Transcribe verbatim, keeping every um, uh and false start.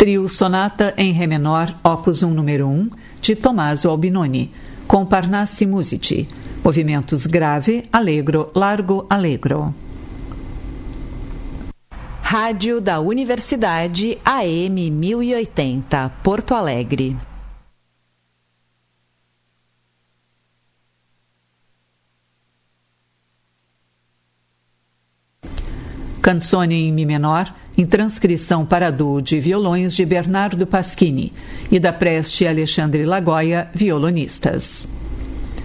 Trio Sonata em Ré menor, opus um número um, de Tommaso Albinoni, com Parnassi Musici. Movimentos grave, allegro, largo, allegro. Rádio da Universidade A M mil e oitenta, Porto Alegre. Canzone em Mi menor, em transcrição para duo de violões de Bernardo Pasquini e da Preste Alexandre Lagoia, violonistas.